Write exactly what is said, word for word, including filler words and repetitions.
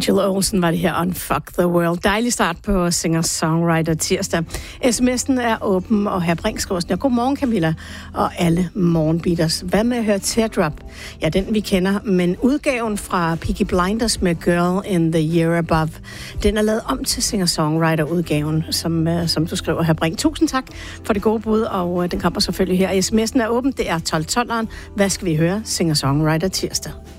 Angel Olsen var det her on Fuck the World. Dejlig start på Singer-Songwriter tirsdag. sms'en er åben, og her Brink skriver sådan, godmorgen Camilla og alle morgenbeaters. Hvad med at høre Teardrop? Ja, den vi kender, men udgaven fra Peaky Blinders med Girl in the Year Above, den er lavet om til Singer-Songwriter-udgaven, som, uh, som du skriver her Brink. Tusind tak for det gode bud, og uh, den kommer selvfølgelig her. sms'en er åben, det er tolv tolveren. Hvad skal vi høre? Singer-Songwriter tirsdag.